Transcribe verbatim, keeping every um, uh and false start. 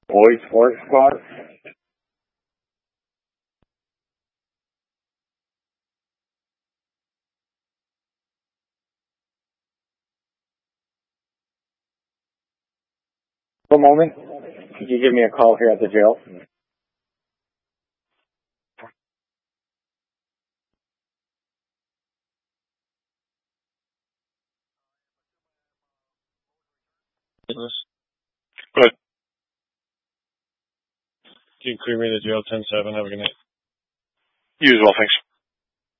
Boys Sports Bar. One moment. Could you give me a call here at the jail? Good. Gene Creamery, the jail, ten seven. Have a good night. You as well, thanks.